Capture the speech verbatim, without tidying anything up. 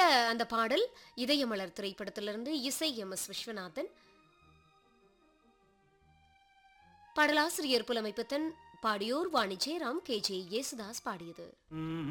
அந்த பாடல் இதயமலர் திரைப்படத்திலிருந்து இசை எம் எஸ் விஸ்வநாதன், பாடலாசிரியர் புலமைப்பித்தன், பாடியோர் வாணி ஜெயராம், கே ஜே யேசுதாஸ் பாடியது.